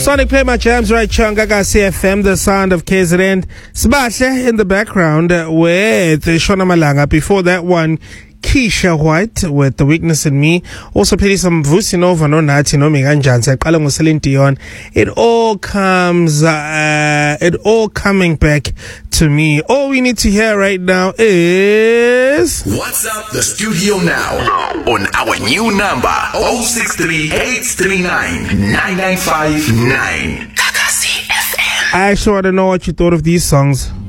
Sonic, play my jams right, Chunga CFM, the sound of KZN. Sbahle in the background with Shona Malanga. Before that one, Keisha White with The Weakness in Me. Also played some Vusi Nova, no Nati, no Meganjan, Kala Celine Dion. It all coming back to me. All we need to hear right now is What's Up the Studio Now on our new number 063-839-9959. I actually want to know what you thought of these songs.